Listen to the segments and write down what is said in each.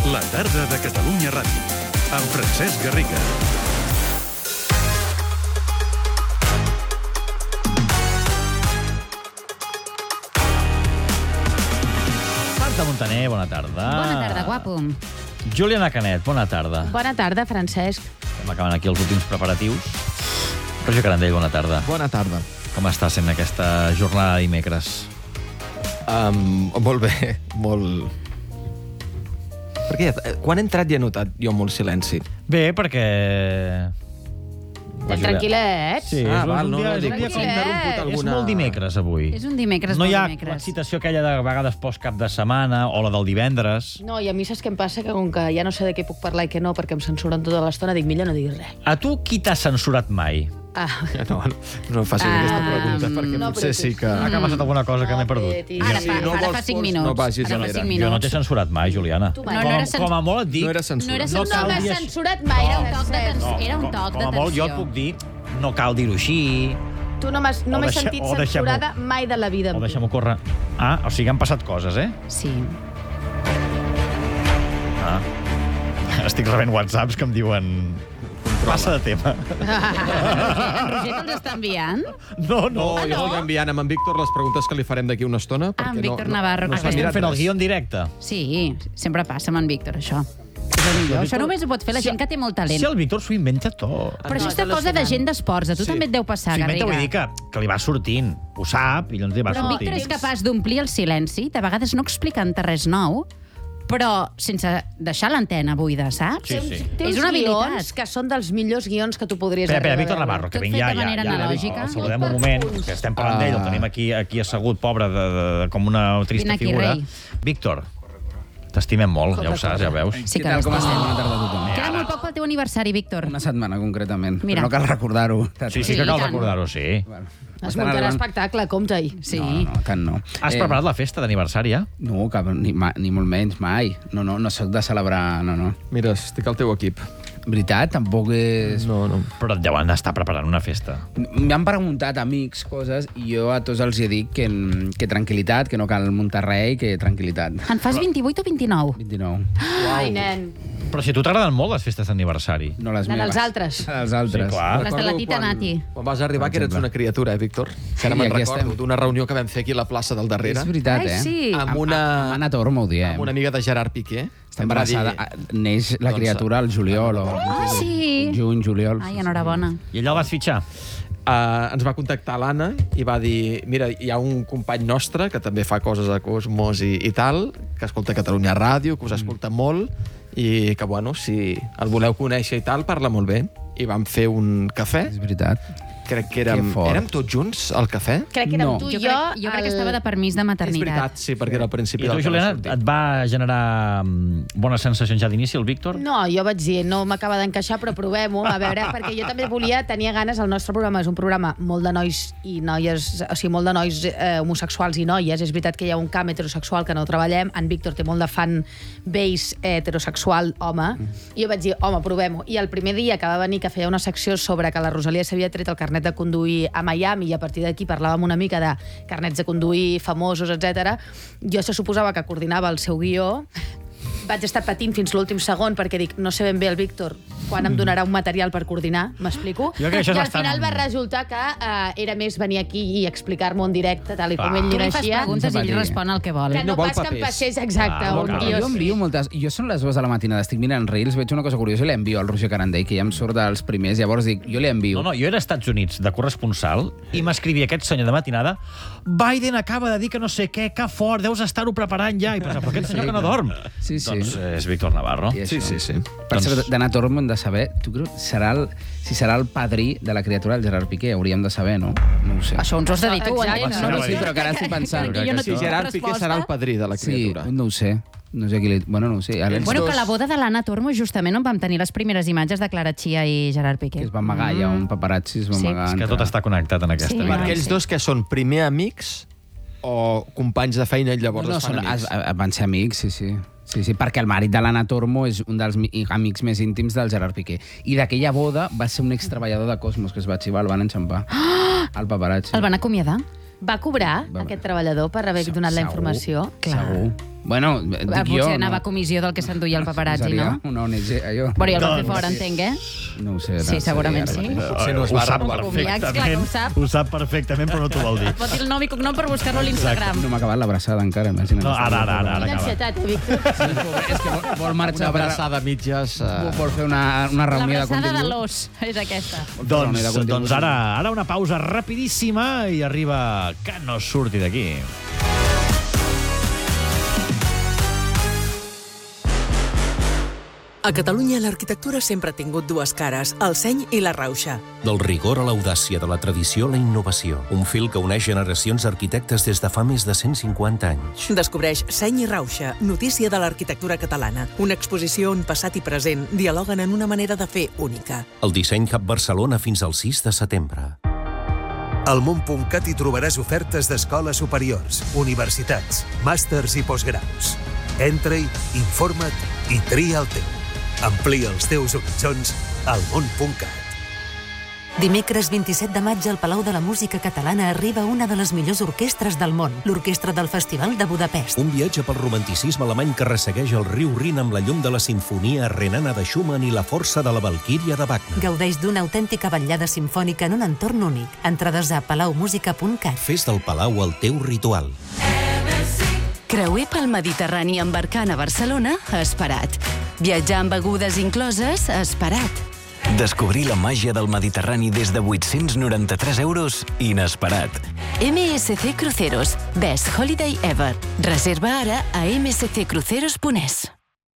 La tarda de Catalunya Ràdio, amb Francesc Garriga. Marta Montaner, bona tarda. Bona tarda, guapo. Juliana Canet, bona tarda. Bona tarda, Francesc. Estem acabant aquí els últims preparatius. Roger Carandell, bona tarda. Bona tarda. Com està sent aquesta jornada de dimecres? Molt bé, molt... Perquè quan he entrat ja he notat jo molt silenci. Bé, perquè... Estem tranquil·lets. Sí, Ah, val, és un no, dia, no, és un dic, dia s'ha interromput alguna... És molt dimecres, avui. És un dimecres, No hi ha molt dimecres. l'excitació aquella de vegades post cap de setmana o la del divendres. No, i a mi saps què em passa? Que com que ja no sé de què puc parlar i què no, perquè em censuren tota l'estona, dic, millor no diguis res. A tu qui t'ha censurat mai? No facis aquesta pregunta, perquè no potser sí que... Ha passat alguna cosa que m'he perdut? Ara Sí, fa, no ara vols fa 5 fos, minuts. no vagis Ara fa enrere. 5 minuts. Jo no t'he censurat mai, Juliana. Tu mai. No era Com a molt et dic... No era censura. No era No censura, cal no dir m'ha això. censurat mai, era un toc d'atenció. Era un toc Com a molt jo et d'atenció. puc dir, no cal dir-ho així, Tu no m'has sentit o deixem-ho. censurada mai de la vida. o amb tu. deixem-ho córrer. Ah, o sigui, han passat coses, eh? Sí. Ah. Estic rebent whatsapps que em diuen... Passa de tema. En Roger te'ls està enviant? No, No, jo els enviant amb en Víctor les preguntes que li farem d'aquí una estona. Ah, en Víctor Navarro. No Ah, s'ha Estem mirat fent el res. guió en directe. Sí, sempre passa amb en Víctor, això. És el millor. Això només ho pot fer la gent que té molt talent. Si el Víctor s'ho inventa tot. Però això és de cosa de gent d'esports. A tu també et deu passar, S'ho inventa, vull dir Garriga. que li va sortint. Ho sap i llavors li va Però en sortint. Víctor és capaç d'omplir el silenci, de vegades no explicant res nou, però sense deixar l'antena buida, saps? Sí, sí. És una habilitat. Que són dels millors guions que tu podries Espera, Víctor Navarro, que Tot vinc fet ja. de manera analògica. El saludem un moment, que estem parlant d'ell, el tenim aquí assegut, pobre, com una trista Vine aquí, figura. rei. Víctor, t'estimem molt, ja ho saps, ja ho veus. Sí que Què tal, com l'estimem. estem? Bona tarda a tothom. Queda molt poc pel teu aniversari, Víctor. Una setmana, concretament. Mira. Però no cal recordar-ho. Sí, Sí, que cal i tant. recordar-ho, sí. Bueno, Es estan muntarà arribant- espectacle, compte-hi. Sí. No, tant no. Has preparat la festa d'aniversari, ja? No, ni molt menys, mai. No soc de celebrar, no. Mira, estic al teu equip. Veritat, tampoc és... No. Però et deuen estar preparant una festa. M'han preguntat amics coses i jo a tots els he dit que tranquil·litat, que no cal muntar res i que tranquil·litat. En fas 28 o 29? 29. Ai, nen. Però si a tu t'agraden molt les festes d'aniversari. No les De meves. dels altres. Les altres. Sí, clar. Les de la Tita Nati. Quan vas arribar, que eres una criatura, Víctor. Que ara Sí, me'n aquí recordo estem. d'una reunió que vam fer aquí a la plaça del darrere. És veritat, Ai, sí. Amb Amb una Anna Tormo, ho diem. amb una amiga de Gerard Piqué. Està Em va dir- embarassada. Neix la Doncs, criatura al juliol. Sí. Juny, juliol. Ai, enhorabona. I allò el vas fitxar? Ens va contactar l'Anna i va dir, mira, hi ha un company nostre que també fa coses a Cosmos i tal, que escolta Catalunya Ràdio, que us escolta molt, i que, bueno, si el voleu conèixer i tal, parla molt bé. I vam fer un cafè, És veritat. crec que érem tots junts al cafè. Crec que érem No. tu i Jo jo crec que estava de permís de És maternitat. veritat, sí, perquè era al principi I tu, del que va Juliana, sortir. et va generar bones sensacions ja d'inici, el Víctor? No, jo vaig dir, no m'acaba d'encaixar, però provem-ho, a veure, perquè jo també tenia ganes, el nostre programa és un programa molt de nois i noies, o sigui, molt de nois homosexuals i noies, és veritat que hi ha un camp heterosexual que no treballem, en Víctor té molt de fan base heterosexual home, i jo vaig dir, home, provem-ho. I el primer dia que va venir, que feia una secció sobre que la Rosalia s'havia tret el carnet de conduir a Miami, i a partir d'aquí parlàvem una mica de carnets de conduir famosos, etc. Jo se suposava que coordinava el seu guió. Vaig estar patint fins l'últim segon perquè dic, no sé ben bé el Víctor quan em donarà un material per coordinar, m'explico? Jo crec que això és I al bastant- final va resultar que era més venir aquí i explicar-m'ho en directe, tal i com Clar. ell Tu li li fas preguntes i ell respon el que vol. Que Ell no no vol pas que em papers. passés exacte Ah, un clar. guió. Jo envio moltes... Jo són les 2 de la matinada, estic mirant Reels, veig una cosa curiosa i l'envio al Roger Carandell, que ja em surt dels primers, llavors dic, jo li envio. No, jo era als Estats Units de corresponsal i m'escrivia aquest senyor de matinada: Biden acaba de dir que no sé què, que fort, deus estar-ho preparant ja. I pensava, però aquest senyor que no dorm. Sí, sí. Doncs és Víctor Navarro. I Sí, això. sí, sí. Per Doncs- cert, d'Anna Tormo hem de saber, tu creus, si serà el padrí de la criatura del Gerard Piqué, hauríem de saber, no? No ho sé. Això ens ho has de dir tu, Exacte. entens? No, No, sí, però que ara estic pensant. Que jo no Sí, tinc Gerard Piqué resposta. serà el padrí de la Sí, criatura. no ho sé. No sé qui li... Bueno, no ho sé. Ara Bueno, que la boda de l'Anna Tormo justament on vam tenir les primeres imatges de Clara Chia i Gerard Piqué. que es va amagar, hi ha un paparazzi, es va Sí. amagar. És que tot està connectat en aquesta Sí. vida. Perquè ells dos que són primer amics o companys de feina i llavors No, es fan són, amics? van ser amics, sí, sí. Sí, sí, perquè el marit de l'Anna Tormo és un dels amics més íntims del Gerard Piqué. I d'aquella boda va ser un extreballador de Cosmos que es va xivar, el van enxampar. El paparazzi. El van acomiadar? Va cobrar Va. aquest treballador per haver donat la informació? Segur. Bueno, dic jo... Potser anava a comissió del que s'enduia el paparazzi, no? Seria una ONG, allò. Bueno, i el va fer fora, entenc, No ho sé. Sí, segurament sí. Potser no es Ho va sap renovar. Comiacs, clar que ho sap. Ho sap perfectament, però no t'ho vol dir. Pot dir el nom i cognom per buscar-lo a l'Instagram. No m'ha acabat l'abraçada encara, imagina't. No, ara Quina acaba. ansietat, Víctor. És que vol Una marxar per... abraçada a mitges... Vol fer una reunió de L'abraçada de contingut. l'os és aquesta. Doncs ara una pausa rapidíssima i arriba Que no surti d'aquí. A Catalunya l'arquitectura sempre ha tingut dues cares, el seny i la rauxa. Del rigor a l'audàcia, de la tradició a la innovació. Un fil que uneix generacions d'arquitectes des de fa més de 150 anys. Descobreix Seny i Rauxa, notícia de l'arquitectura catalana. Una exposició on passat i present dialoguen en una manera de fer única. El Disseny Hub Barcelona fins al 6 de setembre. Al món.cat hi trobaràs ofertes d'escoles superiors, universitats, màsters i postgraus. Entra-hi, informa't i tria el teu. Amplia els teus horitzons al món.cat. Dimecres 27 de maig al Palau de la Música Catalana arriba una de les millors orquestres del món, l'Orquestra del Festival de Budapest. Un viatge pel romanticisme alemany que ressegueix el riu Rin amb la llum de la sinfonia renana de Schumann i la força de la Valquíria de Wagner. Gaudeix d'una autèntica vetllada simfònica en un entorn únic. Entrades a palaumusica.cat. Fes del Palau el teu ritual. Creuer pel Mediterrani embarcant a Barcelona, esperat. Viatjar amb begudes incloses, esperat. Descobrir la màgia del Mediterrani des de 893 €, inesperat. MSC Cruceros, Best Holiday Ever. Reserva ara a msccruceros.es.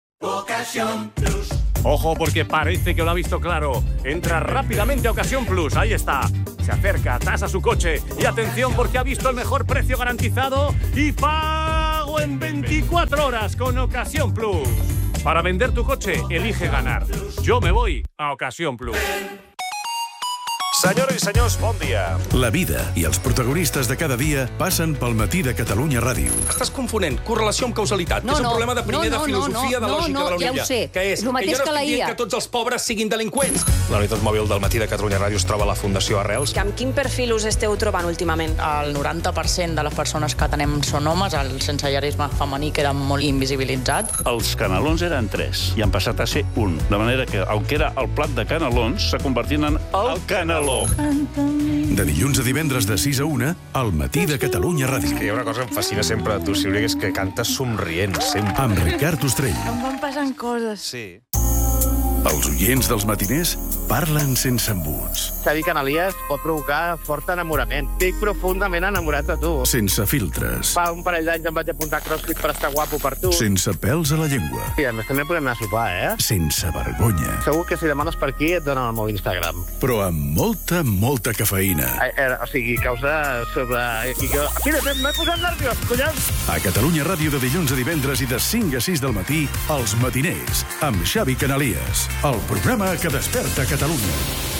Ojo, porque parece que lo ha visto claro. Entra rápidamente a Ocasión Plus, ahí está. Se acerca, tasa su coche y atención porque ha visto el mejor precio garantizado y pago en 24 horas con Ocasión Plus. Para vender tu coche, elige ganar. Yo me voy a Ocasión Plus. Senyores i senyors, bon dia. La vida i els protagonistes de cada dia passen pel matí de Catalunya Ràdio. Estàs confonent correlació amb causalitat. És un problema de primer de filosofia de lògica de la ja ho sé. Que és, El mateix que jo no que la estic dient IA. que tots els pobres siguin delinqüents. La unitat mòbil del matí de Catalunya Ràdio es troba a la Fundació Arrels. Amb quin perfil us esteu trobant últimament? El 90% de les persones que tenem són homes, el sensellarisme femení queda molt invisibilitzat. Els canelons eren 3 i han passat a ser 1. De manera que el que era el plat de canelons s'ha convertit en el caneló. De dilluns a divendres de 6 a 1, al matí de Catalunya Ràdio. Hi ha una cosa que em fascina sempre de tu, Sílvia, que és que cantes somrient, sempre. Amb Ricard Ostrell. Em van passant coses. Sí. Els oients dels matiners parlen sense embuts. Xavi Canalies pot provocar fort enamorament. Estic profundament enamorat de tu. Sense filtres. Fa un parell d'anys em vaig apuntar a CrossFit per estar guapo per tu. Sense pèls a la llengua. I a més també podem anar a sopar, Sense vergonya. Segur que si demanes per aquí et donen el meu Instagram. Però amb molta cafeïna. O sigui, causa sobre... Mira, m'he posat nerviós, collons! A Catalunya Ràdio de dilluns a divendres i de 5 a 6 del matí, Els matiners, amb Xavi Canalies. El programa que desperta Catalunya.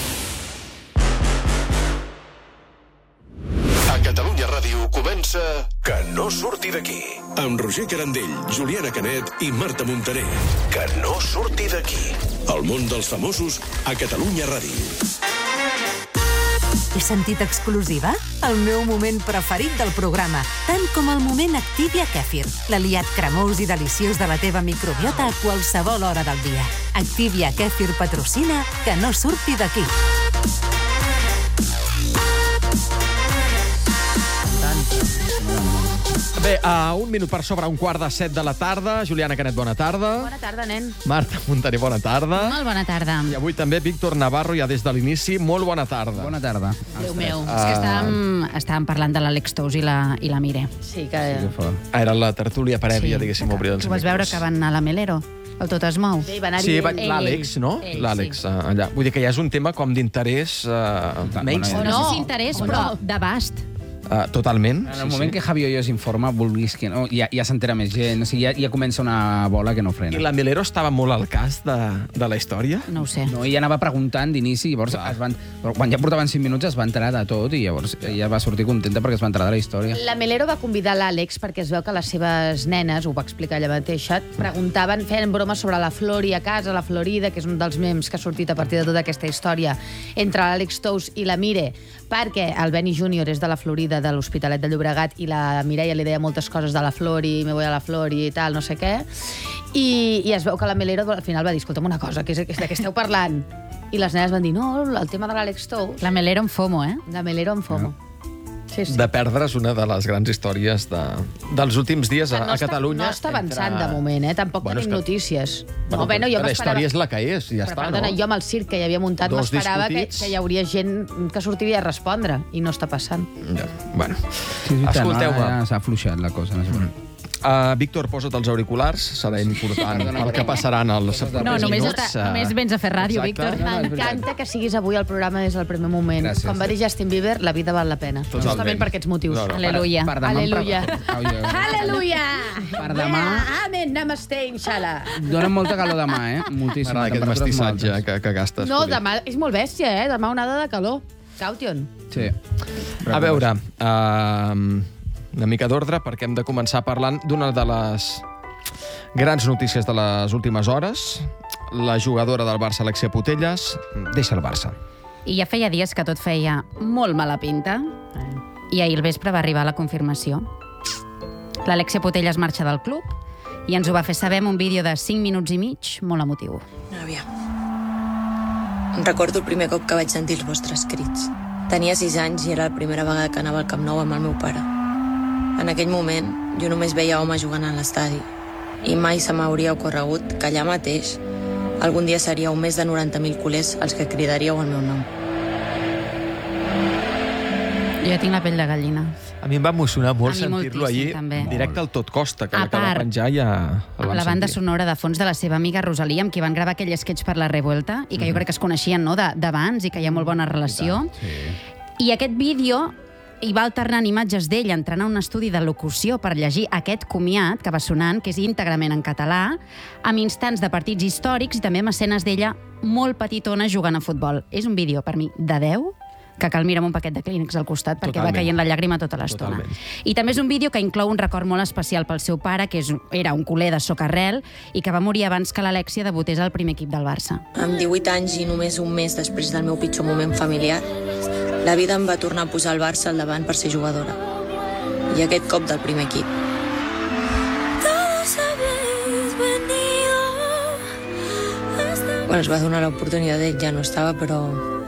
A Catalunya Ràdio comença Que no surti d'aquí. Amb Roger Carandell, Juliana Canet i Marta Montaner. Que no surti d'aquí. El món dels famosos a Catalunya Ràdio. He sentit exclusiva? El meu moment preferit del programa, tant com el moment Activia Kèfir, l'aliat cremós i deliciós de la teva microbiota a qualsevol hora del dia. Activia Kèfir patrocina Que no surti d'aquí. Bé, a un minut per sobre, un quart de 7 de la tarda. Juliana Canet, bona tarda. Bona tarda, nen. Marta Montaner, bona tarda. Molt bona tarda. I avui també Víctor Navarro, ja des de l'inici. Molt bona tarda. Bona tarda. Déu meu, és que estàvem parlant de l'Àlex Tous i la Mire. Sí, que... Era la tertúlia prèvia, diguéssim, obrir els Tu vas veure que van anar a la Melero? El Tot es mou? Sí, l'Àlex, no? L'Àlex, allà. Vull dir que ja és un tema com d'interès menys. No sé si interès, però d'abast. Totalment. En el moment que Javi Hoyos informa, vulguis que no, ja s'entera més gent, o sigui, ja comença una bola que no frena. I la Melero estava molt al cas de la història? No ho sé. No, ella anava preguntant d'inici, llavors quan ja portaven 5 minuts es va enterar de tot i llavors ella va sortir contenta perquè es va enterar de la història. La Melero va convidar l'Àlex perquè es veu que les seves nenes, ho va explicar ella mateixa, preguntaven, feien bromes sobre la Flori a casa, la Florida, que és un dels memes que ha sortit a partir de tota aquesta història entre l'Àlex Tous i la Mire, perquè el Benny Júnior és de la Florida, de l'Hospitalet de Llobregat, i la Mireia li deia moltes coses de la Flori, me voy a la Flori i tal, no sé què, i es veu que la Melero al final va dir, escolta'm una cosa, que és de què esteu parlant? I les nenes van dir, no, el tema de l'Àlex Tous... La Melero en FOMO, eh? La Melero en FOMO. Sí, sí. De perdre's una de les grans històries dels últims dies a Catalunya. No està avançant de moment, Tampoc tenim notícies. La història és la que és, ja està, no? Perdona, jo amb el circ que hi havia muntat m'esperava que hi hauria gent que sortiria a respondre, i no està passant. Bueno, escolteu-me. Ja s'ha afluixat la cosa. Víctor, posa't els auriculars, serà important el que passaran els propers minuts. Només vens a fer ràdio, Víctor. M'encanta que siguis avui al programa des del primer moment. Com va dir Justin Bieber, la vida val la pena. Justament per aquests motius. Aleluia. Aleluia. Aleluia. Per demà... Amen, namaste, inshallah. Dóna molta calor demà, Moltíssim. M'agrada aquest mestissatge que gastes. No, demà és molt bèstia, Demà onada de calor. Caution. Sí. A veure... una mica d'ordre, perquè hem de començar parlant d'una de les grans notícies de les últimes hores. La jugadora del Barça, Alexia Putellas, deixa el Barça. I ja feia dies que tot feia molt mala pinta, i ahir al vespre va arribar la confirmació. L'Alexia Putellas marxa del club i ens ho va fer saber amb un vídeo de 5 minuts i mig molt emotiu. Nàvia, em recordo el primer cop que vaig sentir els vostres crits. Tenia 6 anys i era la primera vegada que anava al Camp Nou amb el meu pare. En aquell moment, jo només veia homes jugant a l'estadi i mai se m'hauria ocorregut que allà mateix algun dia seríeu més de 90.000 culers els que cridaríeu el meu nom. Jo tinc la pell de gallina. A mi em va emocionar molt sentir-lo allí, directe al Tot Costa, que va penjar ja... Amb la banda sonora de fons de la seva amiga Rosalia, amb qui van gravar aquell sketch per la Revuelta, i que jo crec que es coneixien d'abans i que hi ha molt bona relació. I aquest vídeo... i va alternant imatges d'ell entrant a un estudi de locució per llegir aquest comiat que va sonant, que és íntegrament en català, amb instants de partits històrics i també amb escenes d'ella molt petitona jugant a futbol. És un vídeo, per mi, de 10, que cal mirar amb un paquet de clínex al costat perquè va caient la llàgrima tota l'estona. I també és un vídeo que inclou un record molt especial pel seu pare, que era un culer de Socarrel i que va morir abans que l'Alexia debutés al primer equip del Barça. Amb 18 anys i només un mes després del meu pitjor moment familiar, la vida em va tornar a posar el Barça al davant per ser jugadora. I aquest cop del primer equip. Quan es va donar l'oportunitat d'ell ja no estava, però...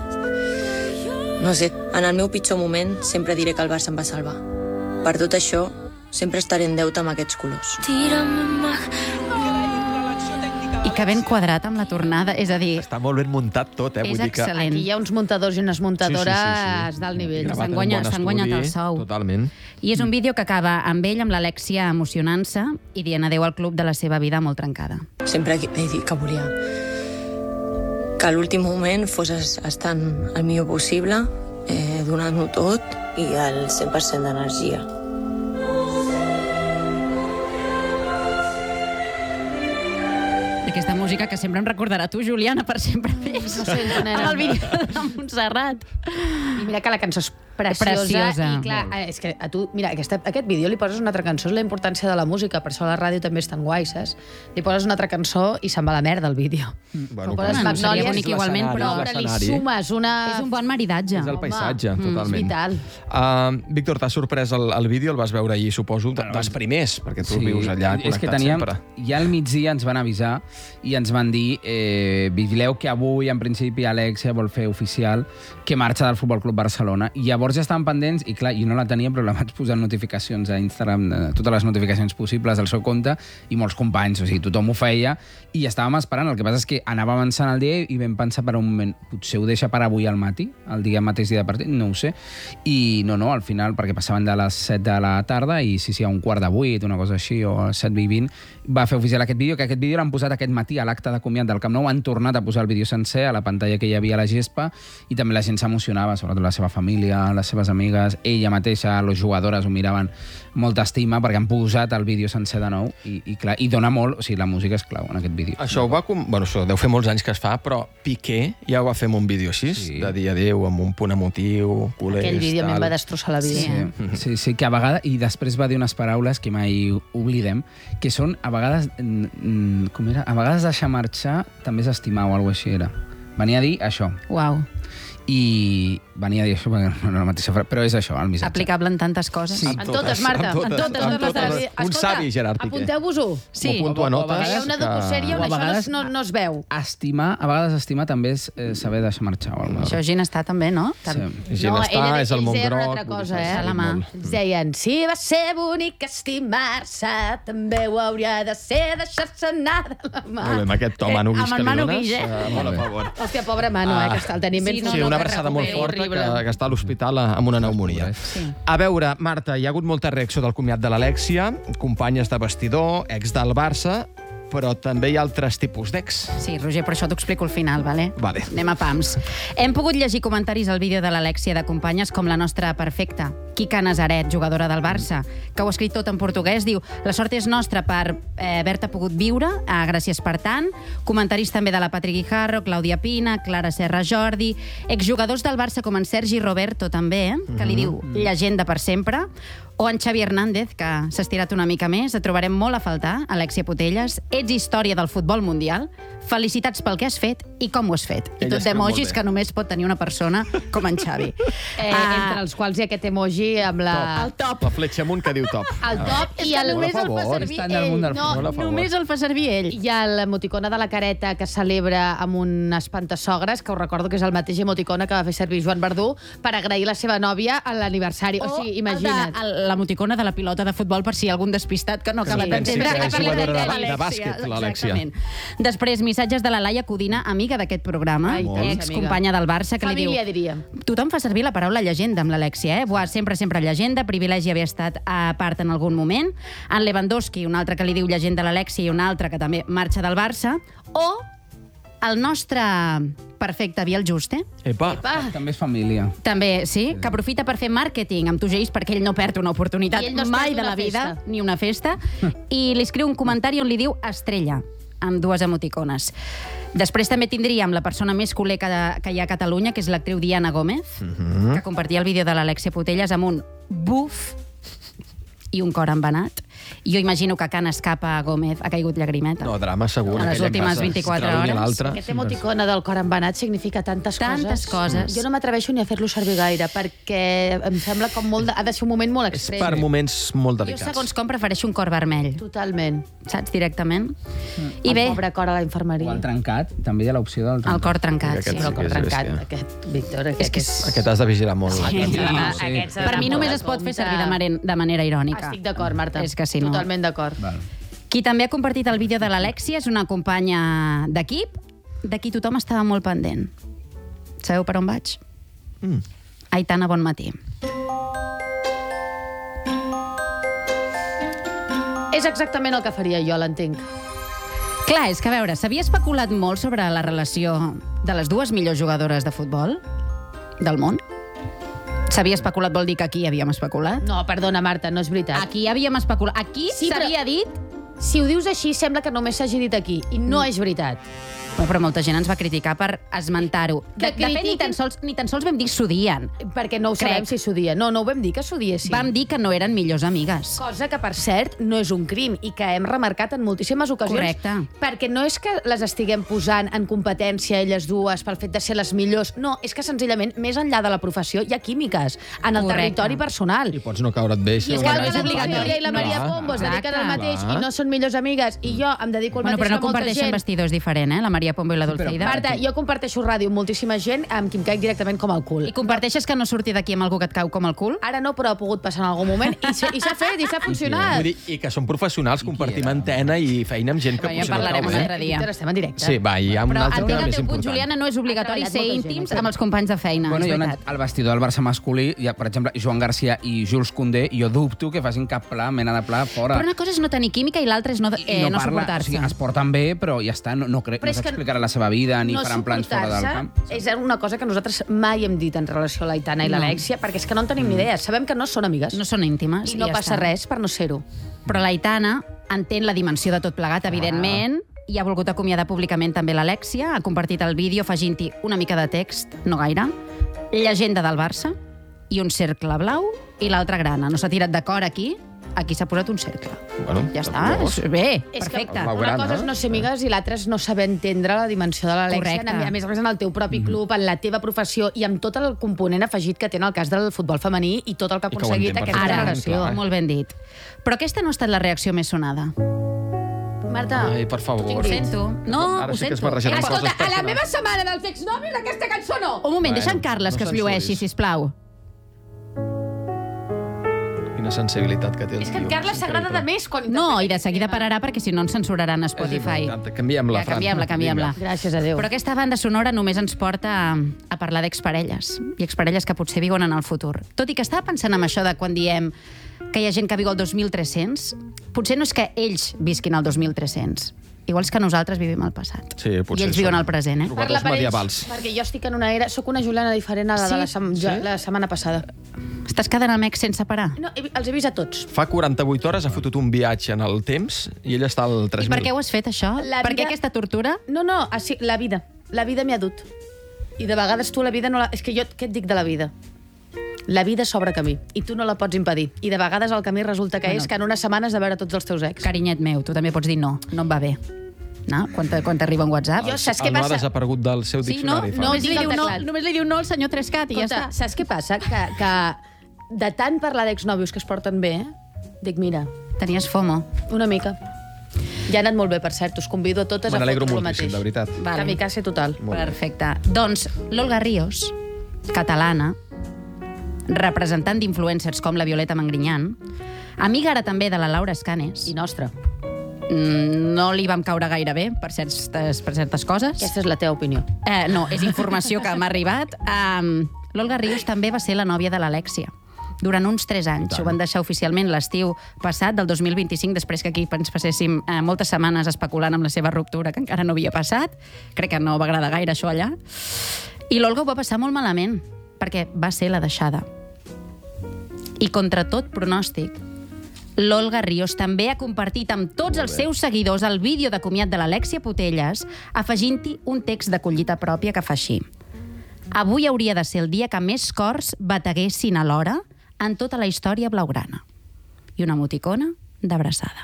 No sé, en el meu pitjor moment sempre diré que el Barça em va salvar. Per tot això, sempre estaré en deute amb aquests colors. I que ben quadrat amb la tornada, és a dir... Està molt ben muntat tot, És excel·lent. Aquí hi ha uns muntadors i unes muntadores d'alt nivell. S'han guanyat el sou. Totalment. I és un vídeo que acaba amb ell, amb l'Alexia, emocionant-se i dient adéu al club de la seva vida molt trencada. Sempre he dit que volia que a l'últim moment fos estant el millor possible, donant-ho tot i al 100% d'energia. Aquesta música que sempre em recordarà tu, Juliana, per sempre més. Ho sento, nena. Amb el vídeo de Montserrat. I mira que la cançó és preciosa. I clar, és que a tu, mira, aquest vídeo li poses una altra cançó, és la importància de la música, per això la ràdio també és tan guai, saps? Li poses una altra cançó i se'n va la merda, el vídeo. Bueno, seria bonic igualment, però li sumes una... És un bon maridatge. És el paisatge, totalment. És vital. Víctor, t'ha sorprès el vídeo? El vas veure ahir, suposo, dels primers, perquè tu vius allà connectat sempre. Ja al migdia ens van avisar i ens van dir vigileu que avui, en principi, Alexia vol fer oficial que marxa del Futbol Club Barcelona. I llavors ja estaven pendents, i clar, jo no la tenia, però la vaig posar notificacions a Instagram, totes les notificacions possibles al seu compte, i molts companys, o sigui, tothom ho feia, i estàvem esperant. El que passa és que anava avançant el dia i vam pensar per un moment, potser ho deixa per avui al matí, el mateix dia de partit, no ho sé. I no, al final, perquè passaven de les 7 de la tarda, i sí, a un 7:15, una cosa així, o 7:20, va fer oficial aquest vídeo, que aquest vídeo l'han posat aquest matí a l'acte de comiat del Camp Nou, han tornat a posar el vídeo sencer a la pantalla que hi havia a la gespa, i també la gent s'emocionava, sobretot la seva família, les seves amigues, ella mateixa, les jugadores ho miraven molta estima perquè han posat el vídeo sencer de nou i clar, i dona molt, o sigui, la música és clau en aquest vídeo. Això això deu fer molts anys que es fa, però Piqué ja ho va fer amb un vídeo així, de dir adéu, amb un punt emotiu, culers, aquell vídeo a mi em va destrossar la vida. Sí, que a vegades, i després va dir unes paraules que mai oblidem, que són, a vegades, com era? A vegades deixar marxar també és estimar o alguna cosa així era. Venia a dir això. Uau. I venia a dir això, no la mateixa frase, però és això, el missatge. Aplicable en tantes coses. Sí, En totes, Marta. En totes. Un savi, Gerard Piqué. Apunteu-vos-ho. Sí. M'ho apunto a notes. Hi ha una docosèria on això no es veu. Estimar, a vegades estimar també és saber deixar marxar. Això Gina està també, no? Ginestar és el món ells deien una groc. altra cosa, A la mà. Ells deien, si va ser bonic estimar-se, també ho hauria de ser deixar-se anar de la mà. Molt bé, amb aquest to Manu Guix amb que el li Manu dones. Guix, Molt a favor. Hòstia, pobre Manu, que està el tenim ben Sí, una abraçada molt forta que està a l'hospital amb una pneumònia. A veure, Marta, hi ha hagut molta reacció del comiat de l'Alèxia, companyes de vestidor, ex del Barça, però també hi ha altres tipus d'ex. Sí, Roger, per això t'ho explico al final, vale? Vale. Anem a pams. Hem pogut llegir comentaris al vídeo de l'Alèxia de companyes com la nostra perfecta, Quica Nazaret, jugadora del Barça, que ho ha escrit tot en portuguès, diu la sort és nostra per haver-te pogut viure, gràcies per tant. Comentaris també de la Patri Guijarro, Clàudia Pina, Clara Serra Jordi, exjugadors del Barça com en Sergi Roberto també, que li diu llegenda per sempre, o en Xavi Hernández, que s'ha estirat una mica més. Et trobarem molt a faltar, Alèxia Putelles. Ets història del futbol mundial. Felicitats pel que has fet i com ho has fet. I tot d'emojis que només pot tenir una persona com en Xavi. Entre els quals hi ha aquest emoji amb la... El top. La fletxa amunt que diu top. El top i el... Només el fa servir ell. No, només el fa servir ell. Hi ha l'emoticona de la careta que celebra amb un espantasogres, que us recordo que és el mateix emoticona que va fer servir Joan Verdú per agrair la seva nòvia a l'aniversari. O sigui, imagina't. L'emoticona de la pilota de futbol, per si hi ha algun despistat que no acaba d'entendre. És jugadora de bàsquet, l'Alèxia. Després, missatges de la Laia Codina, amiga d'aquest programa, excompanya del Barça, que li diu... Família, diríem. Tothom fa servir la paraula llegenda amb l'Alèxia, Buah, sempre llegenda, privilegi haver estat a part en algun moment. En Lewandowski, un altre que li diu llegenda a l'Alèxia i un altre que també marxa del Barça. O el nostre perfecte Biel Juste. Epa. També és família. També, sí, que aprofita per fer màrqueting amb Tugeis perquè ell no perd una oportunitat mai de la vida, ni una festa, i li escriu un comentari on li diu estrella, amb dues emoticones. Després també tindríem la persona més culer que hi ha a Catalunya, que és l'actriu Diana Gómez, que compartia el vídeo de l'Alèxia Putelles amb un buf i un cor embenat. Jo imagino que Can Escapa Gómez ha caigut llagrimeta. No, drama segur. A les últimes 24 hores. Aquest emoticona del cor embenat significa tantes coses. Jo no m'atreveixo ni a fer-lo servir gaire, perquè em sembla com molt... Ha de ser un moment molt extrem. És per moments molt Jo, delicats. segons com, prefereixo un cor vermell. Totalment. Saps? Directament. I bé... El pobre cor a la infermeria. O el trencat. També hi ha l'opció del trencat. El cor trencat, sí. El cor trencat. Aquest, Víctor, Aquest has de vigilar molt. Per mi només es pot fer servir de manera irònica. Estic d'acord, Marta. És que si no... Totalment d'acord. Qui també ha compartit el vídeo de l'Alèxia és una companya d'equip de qui tothom estava molt pendent. Sabeu per on vaig? Aitana, bon matí. És exactament el que faria jo, l'entenc. Clar, és que a veure, s'havia especulat molt sobre la relació de les dues millors jugadores de futbol del món. S'havia especulat, vol dir que aquí havíem especulat? No, perdona, Marta, no és veritat. Aquí havíem especulat. Aquí s'havia dit... Si ho dius així, sembla que només s'hagi dit aquí, i no és veritat. Però molta gent ens va criticar per esmentar-ho. De fet, ni tan sols vam dir s'odien. Perquè no ho sabem si s'odien. No ho vam dir que s'odiessin. Vam dir que no eren millors amigues. Cosa que, per cert, no és un crim i que hem remarcat en moltíssimes ocasions. Correcte. Perquè no és que les estiguem posant en competència elles dues pel fet de ser les millors. No, és que senzillament, més enllà de la professió, hi ha químiques en el territori personal. I pots no caure't bé. I és que la Núria i la Maria Pombo es dediquen al mateix i no són millors amigues i jo em dedico al mateix però no que molta comparteixen gent. vestidors diferent, la Maria Pombo i la Dulceida. Marta, jo comparteixo ràdio amb moltíssima gent amb qui em caic directament com el cul. I comparteixes que no surti d'aquí amb algú que et cau com el cul? Ara no, però ha pogut passar en algun moment i s'ha fet, i s'ha funcionat. I que són professionals, compartim antena i feina amb gent que potser no cau bé. Parlarem un altre dia. Víctor, estem en directe. Sí, va, hi ha un altre tema més important. important. Juliana, no és obligatori ser íntims amb els companys de feina. Bueno, jo he anat al vestidor del Barça masculí, hi ha, per exemple, Joan Garcia i Jules Koundé, i jo dubto que facin cap pla, mena de pla, fora. Però una cosa és no tenir química i l'altra és no suportar-se. O sigui, es porten bé, però ja està, no s'explicarà la seva vida, ni faran plans fora del camp. És una cosa que nosaltres mai hem dit en relació a l'Aitana i l'Alèxia, perquè és que no en tenim ni idea. Sabem que no són amigues. No són íntimes. I no passa res per no ser-ho. Però l'Aitana entén la dimensió de tot plegat, evidentment, i ha volgut acomiadar públicament també l'Alèxia, ha compartit el vídeo afegint-hi una mica de text, no gaire, llegenda del Barça, i un cercle blau i l'altre grana. No s'ha tirat d'acord aquí, aquí s'ha posat un cercle. Bueno, ja està, bé, És perfecte. que una cosa és no ser amigues i l'altra és no saber entendre la dimensió de l'Alexia. Correcte. A més en el teu propi club, en la teva professió i amb tot el component afegit que té en el cas del futbol femení i tot el que ha aconseguit aquesta generació. Molt ben dit. Però aquesta no ha estat la reacció més sonada. Marta, Ai, per favor. Ho sento. No, Ara ho sí que es sento. barregen coses escolta, a la personals. meva setmana dels exnòvios aquesta cançó no! Un moment, Bueno, deixa en Carles que no es llueixi, censuris. sisplau. Quina sensibilitat que té el És que en tio. Carles s'agrada de més quan... No, i de seguida pararà perquè si no ens censuraran a Spotify. Canviem-la, Ja, canviem-la. Gràcies a Déu. Però aquesta banda sonora només ens porta a parlar d'exparelles, i exparelles que potser viuen en el futur. Tot i que estava pensant en això de quan diem que hi ha gent que viu al 2300, potser no és que ells visquin al 2300, igual és que nosaltres vivim al passat. Sí, I ells viuen al present, Parla per ells, perquè jo estic en una era... Soc una Juliana diferent a la de la setmana passada. Estàs quedant amb ex sense parar? No, els he vist a tots. Fa 48 hores ha fotut un viatge en el temps i ell està al 3.000. I per què ho has fet, això? Per què aquesta tortura? No, la vida. La vida m'hi ha dut. I de vegades tu la vida no la... És que jo, què et dic de la vida? La vida s'obre camí, i tu no la pots impedir. I de vegades el camí resulta que és que en una setmana has de veure tots els teus ex. Carinyet meu, tu també pots dir no em va bé. No? Quan t'arriba un WhatsApp. Jo, saps què El no ha passa? desaparegut del seu diccionari. Només li diu no al senyor Trescat i ja està. Saps què passa? Que de tant parlar d'exnòvios que es porten bé, dic, mira... Tenies FOMO. Una mica. Ja ha anat molt bé, per cert. Us convido a totes a M'alegro fotre el moltíssim, mateix. de veritat. Vale. Kamikaze total. Perfecte. Doncs l'Olga Ríos, catalana, representant d'influencers com la Violeta Mangrinyan, amiga ara també de la Laura Escanes. I nostra. No li vam caure gaire bé per certes coses. Aquesta és la teva opinió. No, és informació que m'ha arribat. L'Olga Ríos també va ser la nòvia de l'Alexia durant uns 3 anys. Ho van deixar oficialment l'estiu passat, del 2025, després que aquí ens passéssim moltes setmanes especulant amb la seva ruptura, que encara no havia passat. Crec que no va agradar gaire això allà. I l'Olga ho va passar molt malament, perquè va ser la deixada. I contra tot pronòstic, l'Olga Ríos també ha compartit amb tots els seus seguidors el vídeo de comiat de l'Alexia Putelles, afegint-hi un text de collita pròpia que fa així. Avui hauria de ser el dia que més cors bateguessin alhora en tota la història blaugrana. I una emoticona d'abraçada.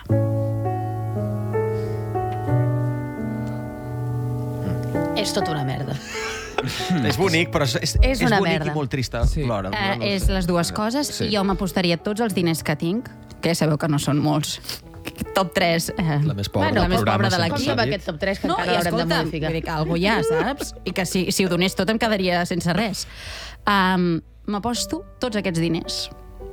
És tota una merda. És bonic, però és una bonic merda. i molt trista. Plora. És les dues coses, i jo m'apostaria tots els diners que tinc, que ja sabeu que no són molts, top 3. La més pobra la més pobra de Com l'equip. va aquest top 3 que No, encara i l'haurem de escolta, modificar? vull dir que algú ja, saps? I que si ho donés tot em quedaria sense res. M'aposto tots aquests diners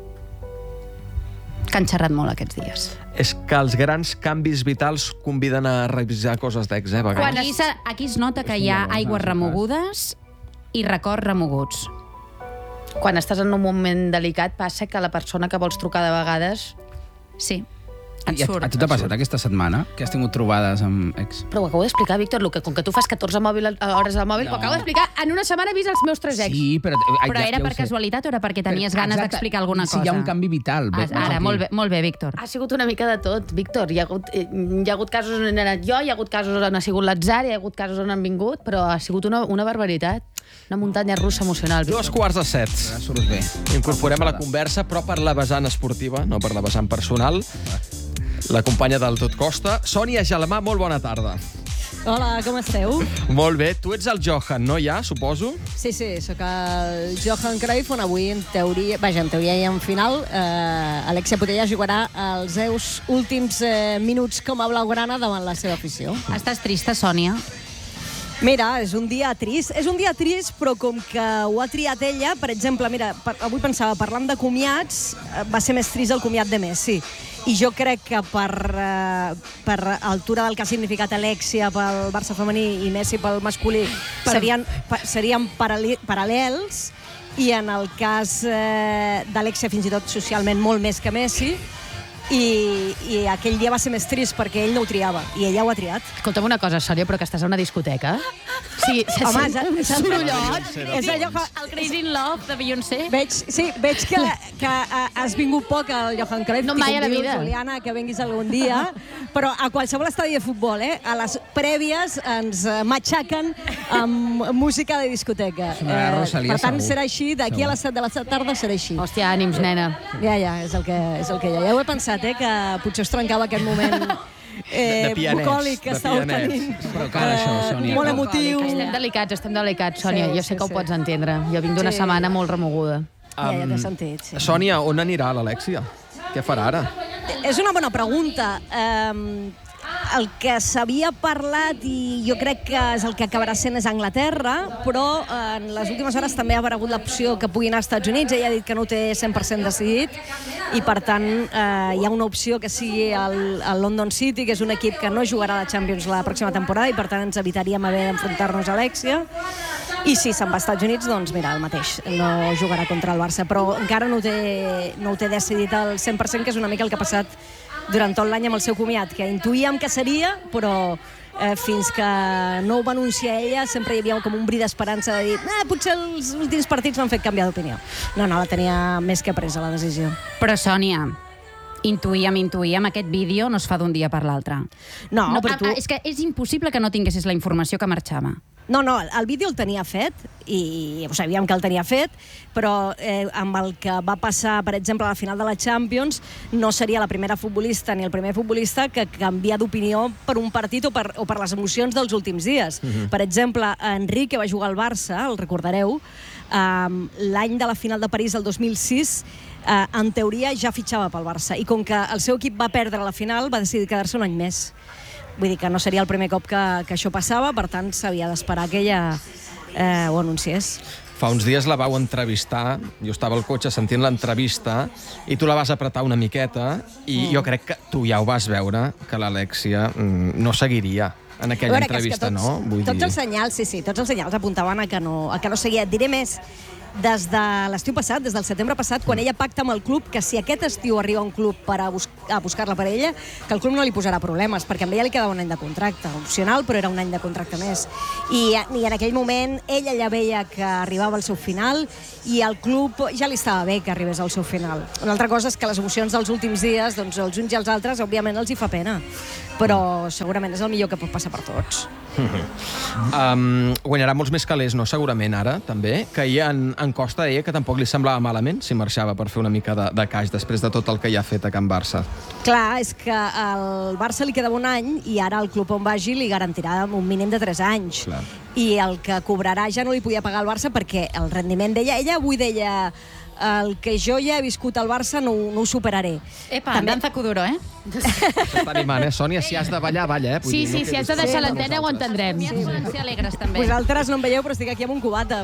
que han xerrat molt aquests dies. És que els grans canvis vitals conviden a revisar coses d'ex, a vegades. Aquí es nota que hi ha aigües remogudes i records remoguts. Quan estàs en un moment delicat passa que la persona que vols trucar de vegades... Sí. I a tu t'ha passat aquesta setmana que has tingut trobades amb ex? Però ho acabo d'explicar, Víctor, com que tu fas 14 hores al mòbil, ho acabo d'explicar. En una setmana he vist els meus 3 ex. Sí, però... Però era per casualitat o era perquè tenies ganes d'explicar alguna cosa? Si hi ha un canvi vital. Ara, molt bé, Víctor. Ha sigut una mica de tot, Víctor. Hi ha hagut casos on he anat jo, hi ha hagut casos on ha sigut l'atzar, hi ha hagut casos on han vingut, però ha sigut una barbaritat. Una muntanya russa emocional, Víctor. 2:45. Surt bé. Incorporem a la conversa, però per la vessant esportiva, no per la vessant personal. La companya del Tot Costa, Sònia Gelmà, molt bona tarda. Hola, com esteu? Molt bé, tu ets el Johan, no ja, suposo? Sí, sóc el Johan Cruyff, on avui, en teoria i en final, Alexia Putelles jugarà els seus últims minuts com a blaugrana davant la seva afició. Estàs trista, Sònia? Mira, és un dia trist, però com que ho ha triat ella, per exemple, mira, avui pensava, parlant de comiats, va ser més trist el comiat de Messi. I jo crec que per altura del que ha significat Alexia pel Barça femení i Messi pel masculí serien paral·lels, i en el cas d'Alexia fins i tot socialment molt més que Messi, i aquell dia va ser més trist perquè ell no ho triava i ella ho ha triat. Escolta'm una cosa, Sònia, però que estàs a una discoteca? Sí, Home, sorollot. És allò que... El Crazy in Love de Beyoncé. Veig que has vingut poc al Johan Cruyff. No, mai a la vida. Juliana, que venguis algun dia. Però a qualsevol estadi de futbol, a les prèvies ens matxaquen amb música de discoteca. Per tant, serà així. D'aquí a les 7 de la tarda serà així. Hòstia, ànims, nena. Ja, és el que hi ha. Ja ho he pensat, que potser us trencava aquest moment bucòlic que estàveu tenint. Però cal això, Sònia. Molt emotiu. Estem delicats, Sònia. Jo sé que ho pots entendre. Jo vinc d'una Sí. setmana molt remoguda. Ja té sentit, sí. Sònia, on anirà l'Alèxia? Què farà ara? És una bona pregunta. El que s'havia parlat, i jo crec que és el que acabarà sent, és Anglaterra, però en les últimes hores també ha aparegut l'opció que pugui anar als Estats Units. Ella ha dit que no ho té 100% decidit, i per tant hi ha una opció que sigui el London City, que és un equip que no jugarà a la Champions la pròxima temporada, i per tant ens evitaríem haver d'enfrontar-nos a Alèxia. I si se'n va als Estats Units, doncs mira, el mateix, no jugarà contra el Barça, però encara no ho té decidit al 100%, que és una mica el que ha passat durant tot l'any amb el seu comiat, que intuïem que seria, però fins que no ho va anunciar ella sempre hi havia com un bri d'esperança de dir potser els últims partits m'han fet canviar d'opinió. No, la tenia més que presa la decisió. Però, Sònia, intuïem, aquest vídeo no es fa d'un dia per l'altre. No, però tu... És que és impossible que no tinguessis la informació que marxava. No, el vídeo el tenia fet, i ho sabíem que el tenia fet, però amb el que va passar, per exemple, a la final de la Champions, no seria la primera futbolista ni el primer futbolista que canvia d'opinió per un partit o per les emocions dels últims dies. Per exemple, Enric, que va jugar al Barça, el recordareu, l'any de la final de París, el 2006, en teoria ja fitxava pel Barça, i com que el seu equip va perdre la final, va decidir quedar-se un any més. Vull dir que no seria el primer cop que això passava, per tant s'havia d'esperar que ella ho anunciés. Fa uns dies la vau entrevistar, jo estava al cotxe sentint l'entrevista, i tu la vas apretar una miqueta, i jo crec que tu ja ho vas veure, que l'Alèxia no seguiria en aquella entrevista, no? Tots els senyals, tots els senyals apuntaven a que no seguia. Et diré més, des de l'estiu passat, des del setembre passat, quan ella pacta amb el club que si aquest estiu arriba un club a buscar-la per ella, que el club no li posarà problemes, perquè amb ella li quedava un any de contracte, opcional, però era un any de contracte més. I en aquell moment ella ja veia que arribava al seu final, i el club ja li estava bé que arribés al seu final. Una altra cosa és que les emocions dels últims dies, doncs els uns i els altres, òbviament els hi fa pena, però segurament és el millor que pot passar per tots. Guanyarà molts més calés, no? Segurament ara, també, que ahir en Costa deia que tampoc li semblava malament si marxava per fer una mica de caix després de tot el que hi ha fet a Can Barça. Clar, és que al Barça li quedava un any, i ara el club on vagi li garantirà un mínim de 3 anys. Clar. I el que cobrarà ja no li podia pagar al Barça, perquè el rendiment d'ella, ella avui deia: el que jo ja he viscut al Barça no ho superaré. Epa, danza kuduro, T'està animant, Sònia? Si has de ballar, balla, Sí, si has de deixar l'antena ho entendrem. Ser alegres, també. Vosaltres no em veieu, però estic aquí amb un cubata.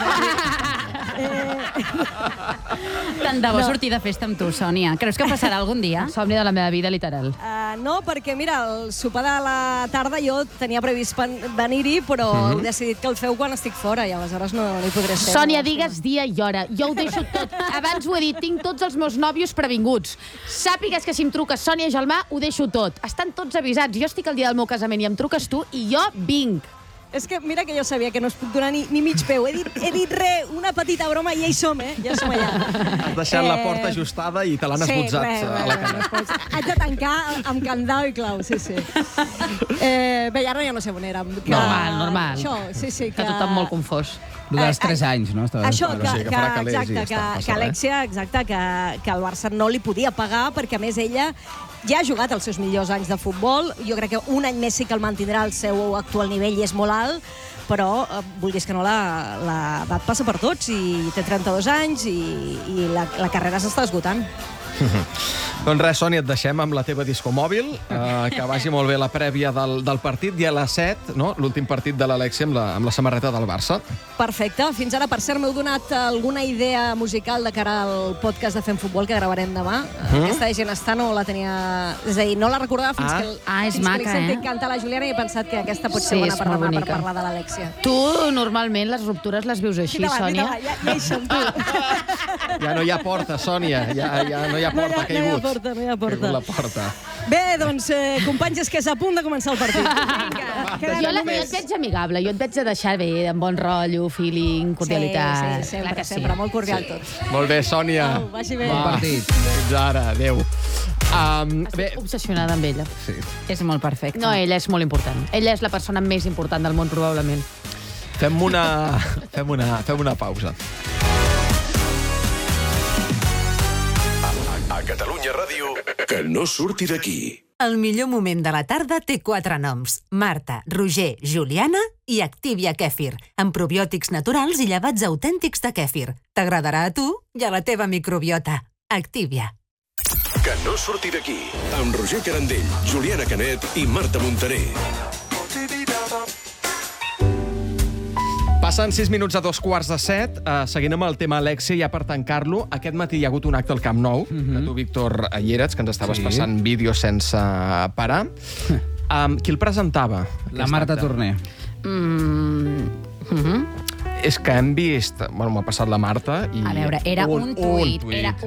Tant de bo sortir de festa amb tu, Sònia. Creus que passarà algun dia? Somni de la meva vida, literal. No, perquè, mira, el sopar de la tarda jo tenia previst venir-hi, però heu decidit que el feu quan estic fora, i aleshores no hi podré ser. Sònia, digues dia i hora. Jo ho deixo tot. Abans ho he dit, tinc tots els meus nòvios previnguts. Sàpigues que si em truques Sònia Gelmà, ho deixo tot. Estan tots avisats. Jo estic el dia del meu casament i em truques tu i jo vinc. És que mira que jo sabia que no es puc donar ni mig peu. He dit una petita broma i ja hi som, ja som allà. Has deixat la porta ajustada i te l'han esbotzat a la cara. Haig de tancar amb candau i clau, sí. Bé, ara ja no sé on érem. Normal. Això, sí. Que tothom molt confós. Dels 3 anys, no? Això, que Alèxia, exacte, que el Barça no li podia pagar, perquè a més ella ja ha jugat els seus millors anys de futbol. Jo crec que un any més sí que el mantindrà al seu actual nivell i és molt alt, però vulguis que no, l'edat passa per tots, i té 32 anys i la carrera s'està esgotant. Doncs res, Sònia, et deixem amb la teva discomòbil, que vagi molt bé la prèvia del partit, i a les 7, no? L'últim partit de l'Alèxia amb la samarreta del Barça. Perfecte. Fins ara, per cert, m'heu donat alguna idea musical de cara al podcast de Fem Futbol que gravarem demà. Aquesta gent està, no la tenia... És a dir, no la recordava fins que li sentit cantar la Juliana, i he pensat que aquesta pot ser bona per demà per parlar de l'Alèxia. Tu, normalment, les ruptures les vius així, Sònia? Ja hi som, tu. Ja no hi ha porta, Sònia. Ja no hi ha porta, ha caigut. porta. La porta. Bé, doncs, companys, és que és a punt de començar el partit. Vinga, Jo et veig amigable, jo et veig de deixar bé, amb bon rotllo, feeling, cordialitat. Sí, sempre, molt cordial tot. Molt bé, Sònia. Vagi bé. Bon partit. Fins ara, adéu. Estic obsessionada amb ella. Sí. És molt perfecte. No, ella és molt important. Ella és la persona més important del món, probablement. Fem una pausa. A Catalunya Ràdio, que no surti d'aquí. El millor moment de la tarda té 4 noms. Marta, Roger, Juliana i Activia Kèfir, amb probiòtics naturals i llevats autèntics de kèfir. T'agradarà a tu i a la teva microbiota. Activia. Que no surti d'aquí. Amb Roger Carandell, Juliana Canet i Marta Montaner. Passen 6 minuts a 2:15. Seguint amb el tema Alexia, ja per tancar-lo, aquest matí hi ha hagut un acte al Camp Nou, que tu, Víctor, hi eres, que ens estaves passant vídeos sense parar. Qui el presentava? La Marta Torner. És que hem vist... Bueno, m'ha passat la Marta i... A veure, era un tuit.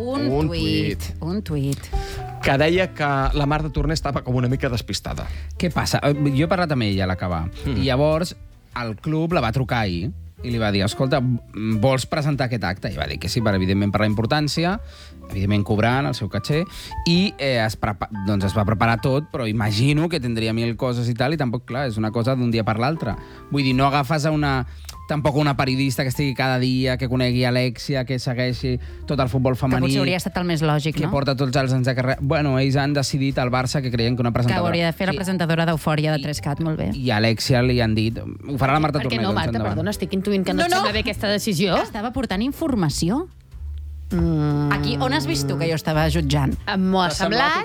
Un tuit. Que deia que la Marta Torner estava com una mica despistada. Què passa? Jo he parlat amb ella a l'acabar. I llavors el club la va trucar ahir i li va dir, escolta, vols presentar aquest acte? I va dir que sí, evidentment per la importància, evidentment cobrant el seu caché, i es va preparar tot, però imagino que tindria 1000 coses i tal, i tampoc, clar, és una cosa d'un dia per l'altre. Vull dir, no agafes tampoc una periodista que estigui cada dia, que conegui Alexia, que segueixi tot el futbol femení... Que potser hauria estat el més lògic, que porta tots els anys de carrera... Bueno, ells han decidit al Barça que creien que una presentadora... Que hauria de fer la presentadora d'Eufòria de 3CAT, molt bé. I a Alexia li han dit... Ho farà la Marta Torner. Per què no, Marta? Perdona, estic intuint que no et sembla bé aquesta decisió. Que estava portant informació. Aquí, on has vist tu que jo estava jutjant? M'ho ha semblat,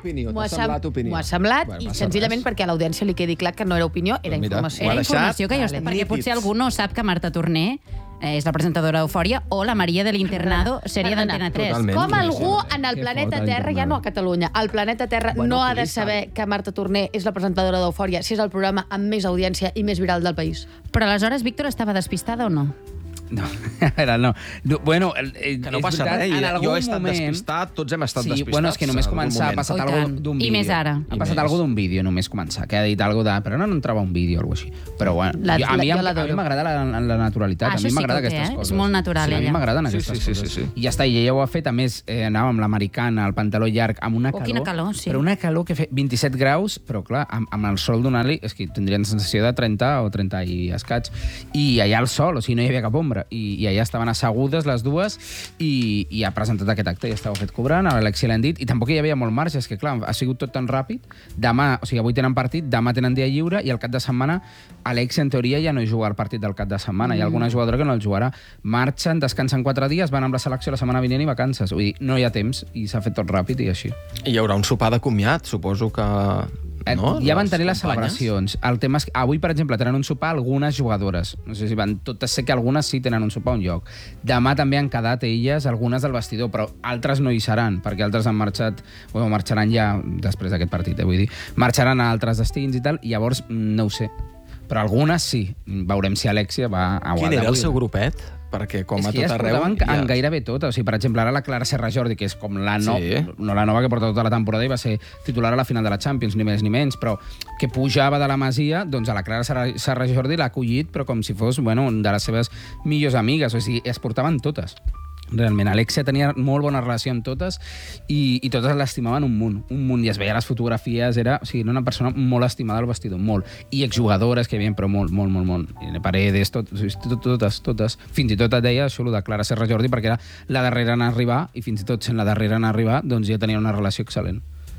Bueno, i senzillament perquè a l'audiència li quedi clar que no era opinió, era informació. Era informació que jo estava... Perquè potser algú no sap que Marta Torner és la presentadora d'Eufòria o la Maria de l'Internado, sèrie d'Antena 3. Com algú en el planeta Terra, ja no a Catalunya, al planeta Terra no ha de saber que Marta Torner és la presentadora d'Eufòria si és el programa amb més audiència i més viral del país? Però aleshores, Víctor, estava despistada o no? No, era no. Bueno, que no passa res. Jo he estat despistat, tots hem estat despistats. Bueno, és que només començar ha passat alguna cosa d'un vídeo. I més ara. Ha passat alguna cosa d'un vídeo, només començar. Que ha dit alguna cosa però no entrava un vídeo o alguna cosa així. Però bueno, a mi m'agrada la naturalitat. A mi m'agrada aquestes coses. És molt natural, ella. A mi m'agraden aquestes coses. I ja està, i ella ho ha fet. A més, anava amb l'americana, el pantaló llarg, amb una calor. Quina calor, sí. Però una calor que fa 27 graus, però clar, amb el sol donant-li, és que tindrien sensació de 30 o 30 i escaig. I allà el sol, o sigui, no hi havia cap ombra. I allà estaven assegudes les dues i ha presentat aquest acte i estava fet cobrant, a l'Alexia l'han dit, i tampoc hi havia molt marge, és que clar, ha sigut tot tan ràpid. Demà, o sigui, avui tenen partit, demà tenen dia lliure i el cap de setmana Alexia, en teoria, ja no hi juga el partit del cap de setmana. Hi ha alguna jugadora que no el jugarà. Marxen, descansen 4 dies, van amb la selecció la setmana vinent i vacances. Vull dir, no hi ha temps i s'ha fet tot ràpid i així. I hi haurà un sopar de comiat, suposo que... No? Ja van tenir les celebracions. El tema és que avui, per exemple, tenen un sopar algunes jugadores. No sé si van... Totes sé que algunes sí tenen un sopar a un lloc. Demà també han quedat elles, algunes del vestidor, però altres no hi seran, perquè altres han marxat... Bueno, marxaran ja després d'aquest partit, vull dir. Marxaran a altres destins i tal, i llavors no ho sé. Però algunes sí. Veurem si Alexia va a Quin era el seu grupet? Perquè com a tot arreu... En gairebé tot. O sigui, per exemple, ara la Clara Serra Jordi, que és com la nova que porta tota la temporada i va ser titular a la final de la Champions, ni més ni menys, però que pujava de la Masia, doncs a la Clara Serra Jordi l'ha acollit, però com si fos, bueno, de les seves millors amigues. O sigui, es portaven totes. Realment, Alexia tenia molt bona relació amb totes i totes l'estimaven un munt, i es veia les fotografies, era una persona molt estimada al vestidor, molt, i exjugadores que hi havia, però molt, i Paredes, totes, fins i tot et deia això, de Clara Serra Jordi, perquè era la darrera en arribar, i fins i tot sent la darrera en arribar, doncs ja tenia una relació excel·lent.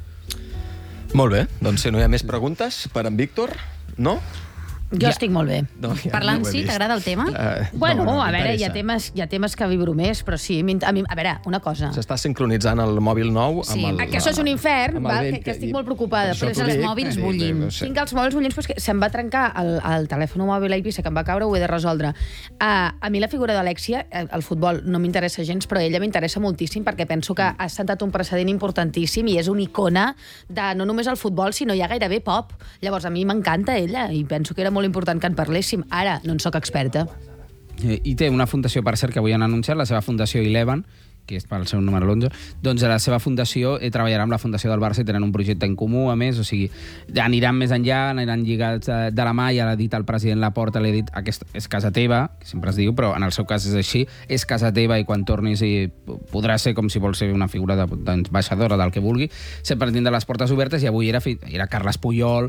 Molt bé, doncs si no hi ha més preguntes per en Víctor, no? Jo estic molt bé. Parlant, sí, t'agrada el tema? Bueno, a veure, hi ha temes que vibro més, però sí, a veure, una cosa. S'està sincronitzant el mòbil nou amb el... Que això és un infern, que estic molt preocupada. Però els mòbils bullint. Tinc els mòbils bullint, però se'm va trencar el telèfon mòbil a Eivissa, que em va caure, ho he de resoldre. A mi la figura d'Alexia, el futbol no m'interessa gens, però ella m'interessa moltíssim, perquè penso que ha sentat un precedent importantíssim i és una icona de no només el futbol, sinó ja gairebé pop. Llavors, a mi m'encanta ella i penso que era molt important que en parléssim. Ara, no en soc experta. I té una fundació, per cert, que avui han anunciat, la seva fundació Eleven, que és pel seu número l'11, doncs a la seva fundació treballarà amb la fundació del Barça i tenen un projecte en comú, a més, o sigui, aniran més enllà, aniran lligats de la mà, ja l'ha dit el president Laporta, l'ha dit, aquesta és casa teva, que sempre es diu, però en el seu cas és així, és casa teva i quan tornis podrà ser com si vols ser una figura d'ambaixadora del que vulgui, sempre tindrà les portes obertes i avui era Carles Puyol,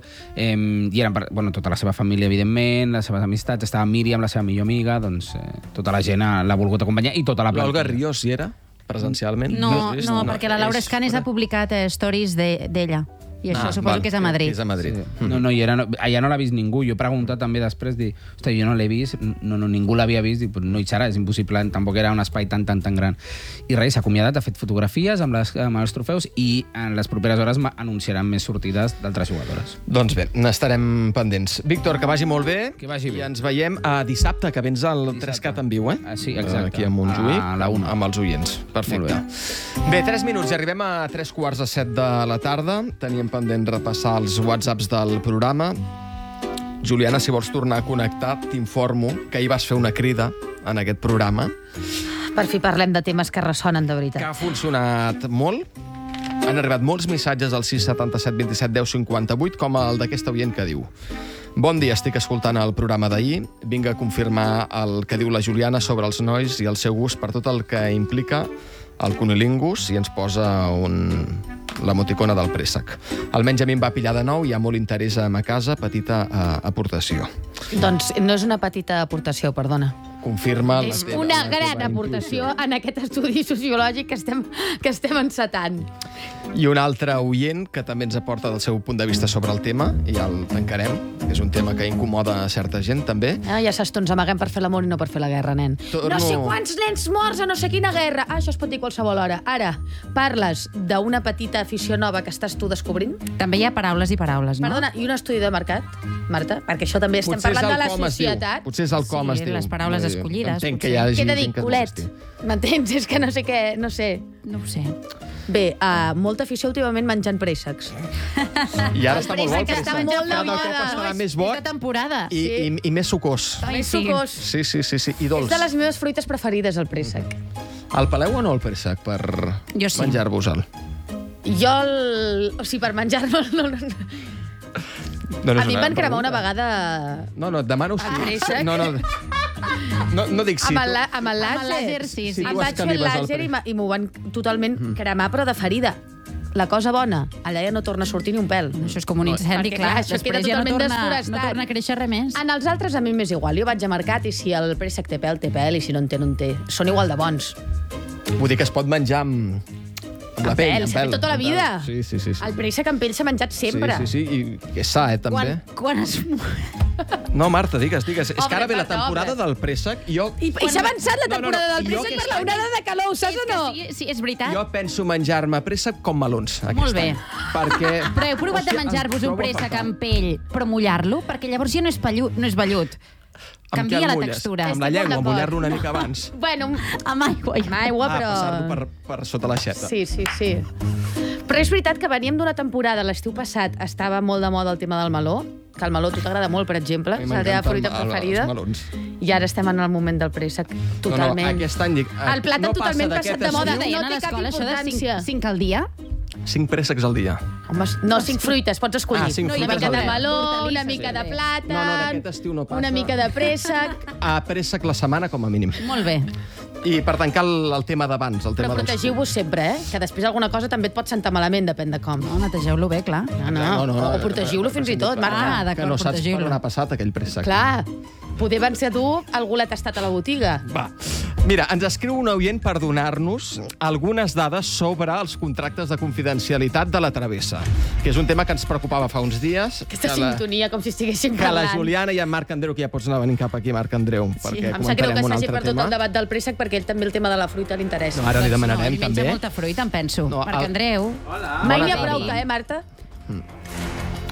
i eren tota la seva família, evidentment, les seves amistats, estava Míriam, la seva millor amiga, doncs tota la gent l'ha volgut acompanyar i tota la plantilla. L'Olga Ríos hi era, presencialment? No, perquè la Laura Escanes ha publicat stories d'ella. I això suposo que és a Madrid. És a Madrid. Sí. No, allà no l'ha vist ningú. Jo he preguntat també després, hosti, jo no l'he vist, ningú l'havia vist, i no hi serà, és impossible, tampoc era un espai tan gran. I res, s'ha acomiadat, ha fet fotografies amb els trofeus i en les properes hores anunciaran més sortides d'altres jugadores. Doncs bé, n'estarem pendents. Víctor, que vagi molt bé. Que vagi bé. I ens veiem dissabte, que vens al 3CAT en viu, Sí, exacte. Aquí a Montjuïc, a la 1. amb els oients. Perfecte. Bé, 3 minuts i arribem a 3:45 de la tarda. Teníem pendent repassar els whatsapps del programa. Juliana, si vols tornar a connectar, t'informo que ahir vas fer una crida en aquest programa. Per fi parlem de temes que ressonen de veritat. Que ha funcionat molt. Han arribat molts missatges al 677 27 10 58, com el d'aquest oient que diu: bon dia, estic escoltant el programa d'ahir. Vinc a confirmar el que diu la Juliana sobre els nois i el seu gust per tot el que implica el cunilingus, i ens posa l'emoticona del préssec. Almenys a mi em va pillar de nou, hi ha molt interès a ma casa, petita aportació. Doncs no és una petita aportació, perdona. Confirma... És una gran aportació en aquest estudi sociològic que estem encetant. I un altre oient que també ens aporta del seu punt de vista sobre el tema, i ja el tancarem, que és un tema que incomoda a certa gent, també. Ja saps, ens amaguem per fer l'amor i no per fer la guerra, nen. No sé quants nens morts a no sé quina guerra. Això es pot dir qualsevol hora. Ara, parles d'una petita afició nova que estàs tu descobrint? També hi ha paraules i paraules, no? Perdona, i un estudi de mercat, Marta? Perquè això també estem parlant de la societat. Potser és el com es diu. Les paraules escollides. Entenc que hi hagi Què he de dir? Culet. M'entens? És que no sé què, no sé. No ho sé. Bé, molta afició últimament menjant préssecs. I ara està molt bo el préssec. Està molt de moda. Estarà més bo Aquesta temporada. i més sucós. Més sucós. Sí, i dolç. És de les meves fruites preferides, el préssec. El peleu o no, el préssec, per menjar-vos-el? Jo, o sigui, per menjar-me'l, no. A mi em van cremar una vegada... No, et demano si... préssec. No dic sí. Amb el làser, sí. Em vaig fer el làser i m'ho van totalment cremar, però de ferida. La cosa bona, allà ja no torna a sortir ni un pèl. Això és com un incendi, clar. Després ja no torna a créixer res més. En els altres a mi m'és igual. Jo vaig a mercat i si el préssec té pèl, i si no en té, no en té. Són igual de bons. Vull dir que es pot menjar amb la pell. S'ha fet tota la vida. Sí. El préssec amb pell s'ha menjat sempre. Sí, i és sa, també. Quan es... No, Marta, digues. És que ara ve la temporada del préssec. I s'ha avançat la temporada del préssec per l'onada de calor, ho saps o no? Sí, és veritat. Jo penso menjar-me préssec com melons. Molt bé. Perquè... Però heu provat de menjar-vos un préssec amb pell, però mullar-lo? Perquè llavors ja no és vellut. Canvia la textura. Amb la llengua, mullar-lo una mica abans. Bueno, amb aigua, però... Passar-lo per sota l'aixeta. Sí. Però és veritat que veníem d'una temporada, l'estiu passat estava molt de moda el tema del meló, que el meló a tu t'agrada molt, per exemple, és la teva fruita preferida. I ara estem en el moment del préssec, totalment. No, aquest any dic... El plàtan totalment passat de moda, no té cap importància. 5 al dia? 5 préssecs al dia. Home, no, 5 fruites, pots escollir. 5 una mica de meló, una mica de plàtan, una mica de préssec... Préssec la setmana, com a mínim. Molt bé. I per tancar el tema d'abans, el tema Però protegiu-vos sempre, que després alguna cosa també et pot sentar malament, depèn de com. No, netegeu-lo bé, clar. No. O protegiu-lo fins i tot, Marta. D'acord, que no saps per on ha passat aquell préssec. Clar, poder van ser tu, algú l'ha tastat a la botiga. Va. Mira, ens escriu un oient per donar-nos algunes dades sobre els contractes de confidencialitat de la Travessa, que és un tema que ens preocupava fa uns dies. Aquesta sintonia, com si estiguéssim parlant. parlant. Que la Juliana i en Marc Andreu, que ja pots anar venint cap aquí, Marc Andreu, perquè em sap greu que comentarem un s'hagi altre perdut tema. el debat del préssec, perquè ell també el tema de la fruita li interessa. No, ara li demanarem, també. Menja molta fruita, em penso. Marc Andreu. Mai n'hi ha prou, Marta?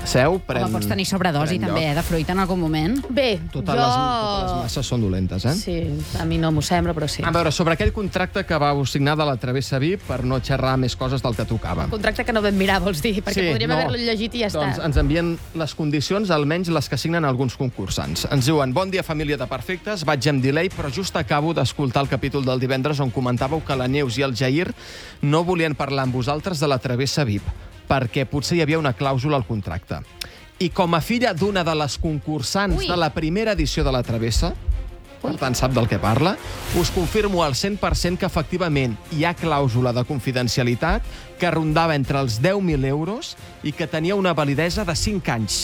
Seu, pren... Home, pots tenir sobredosi també, de fruita en algun moment. Bé, Totes les masses són dolentes, eh? Sí, a mi no m'ho sembla, però sí. A veure, sobre aquell contracte que vau signar de la Travessa VIP per no xerrar més coses del que tocava. Contracte que no vam mirar, vols dir? Perquè podríem haver-lo llegit i ja doncs està. ens envien les condicions, almenys les que signen alguns concursants. Ens diuen, bon dia, família de perfectes, vaig amb delay, però just acabo d'escoltar el capítol del divendres on comentàveu que la Neus i el Jair no volien parlar amb vosaltres de la Travessa VIP, perquè potser hi havia una clàusula al contracte. I com a filla d'una de les concursants de la primera edició de la Travessa, per tant sap del que parla, us confirmo al 100% que efectivament hi ha clàusula de confidencialitat que rondava entre els 10.000 euros i que tenia una validesa de 5 anys.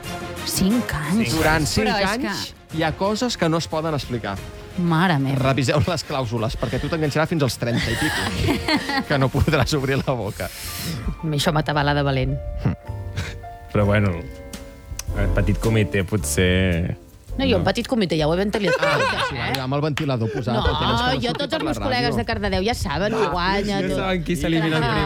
5 anys? Durant 5 anys hi ha coses que no es poden explicar. Mare meva. Reviseu les clàusules, perquè tu t'enganxarà fins als 30 i pico, que no podràs obrir la boca. Això m'atabala de valent. Però bueno, el petit comitè potser... No, jo un petit comitè ja ho he ventilat. Sí, amb el ventilador posat. No, jo tots els meus col·legues de Cardedeu ja saben qui guanya. Ja saben qui s'elimina el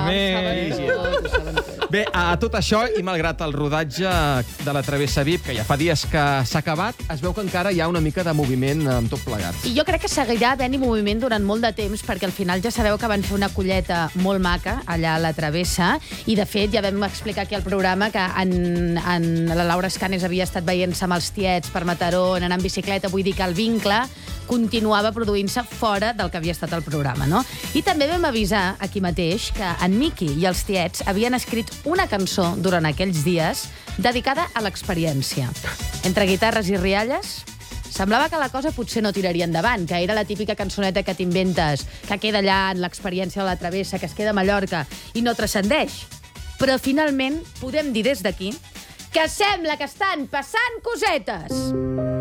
primer. Bé, a tot això, i malgrat el rodatge de la Travessa VIP, que ja fa dies que s'ha acabat, es veu que encara hi ha una mica de moviment amb tot plegat. I jo crec que seguirà havent-hi moviment durant molt de temps, perquè al final ja sabeu que van fer una colleta molt maca allà a la Travessa, i de fet ja vam explicar aquí al programa que la Laura Escanes havia estat veient-se amb els tiets per Mataró, anant en bicicleta, vull dir que el vincle continuava produint-se fora del que havia estat el programa, no? I també vam avisar aquí mateix que en Miqui i els tiets havien escrit una cançó durant aquells dies dedicada a l'experiència. Entre guitarres i rialles, semblava que la cosa potser no tiraria endavant, que era la típica cançoneta que t'inventes, que queda allà en l'experiència de la Travessa, que es queda a Mallorca i no transcendeix. Però finalment podem dir des d'aquí que sembla que estan passant cosetes.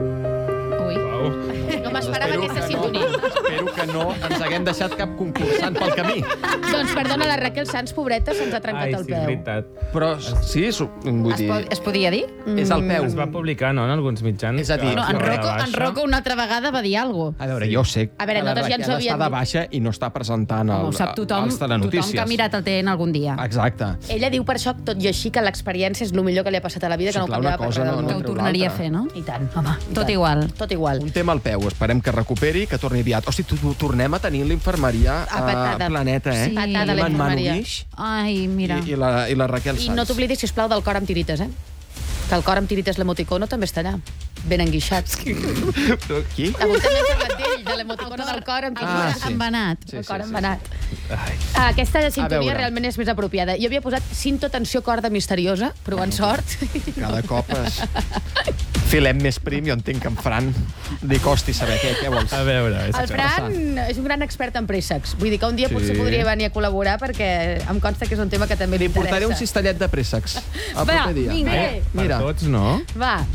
No m'esperava aquesta sintonia. Espero que no ens haguem deixat cap concursant pel camí. Doncs perdona, la Raquel Sanz, pobreta, se'ns ha trencat el peu. És veritat. Però sí, vull dir... Es podia dir? És el peu. Es va publicar, no?, en alguns mitjans. És a dir... No, en Rocco una altra vegada va dir alguna cosa. A veure, jo sé A veure, que la nosaltres ja ens Raquel havien està de dit. baixa i no està presentant Ho sap tothom, els tothom telenotícies. que ha mirat el TN algun dia. Exacte. Ella diu per això, tot i així, que l'experiència és el millor que li ha passat a la vida, que no ho canviava per res del món. Que ho tornaria a fer, no? I tant. Home, tot igual. Tot igual. Un tema al peu, esperem que recuperi, que torni aviat. Hosti, tornem a tenir l'infermeria a Planeta, eh? Sí. Patada, la infermeria. Ai, mira. I la Raquel Sanz. I no t'oblidis, sisplau, del cor amb tirites, eh? Que el cor amb tirites l'emoticono també està allà. Ben enguixat. Però qui? Avui també hem parlat d'ell, de l'emoticono del cor amb tirites. Embenat. El cor embenat. Aquesta sintonia veure. realment és més apropiada. Jo havia posat Cinto, tensió, corda misteriosa, provant sort. Cada cop filem més prim, jo entenc que en Fran li costi saber què vols. A veure... El Fran és un gran expert en préssecs. Vull dir que un dia potser podria venir a col·laborar perquè em consta que és un tema que també li interessa. Portaré un cistellet de préssecs el proper dia. vinga. Mira. Per tots, no? Va,